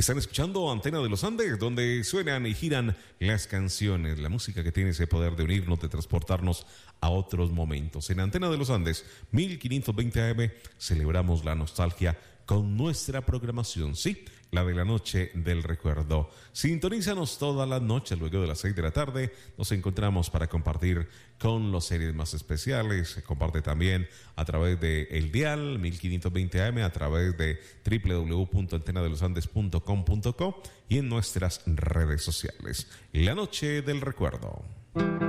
Están escuchando Antena de los Andes, donde suenan y giran las canciones, la música que tiene ese poder de unirnos, de transportarnos a otros momentos. En Antena de los Andes, 1520 AM, celebramos la nostalgia con nuestra programación, sí, la de la noche del recuerdo. Sintonízanos toda la noche, luego de las 6 de la tarde, nos encontramos para compartir con los series más especiales. Se comparte también a través de el dial 1520 AM, a través de www.antenadelosandes.com.co y en nuestras redes sociales. La noche del recuerdo.